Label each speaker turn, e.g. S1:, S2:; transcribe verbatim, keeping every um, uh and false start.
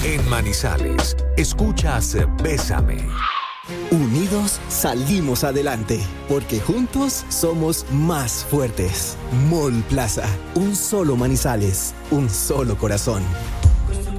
S1: En Manizales, escuchas Bésame.
S2: Unidos salimos adelante, porque juntos somos más fuertes. Mall Plaza, un solo Manizales, un solo corazón.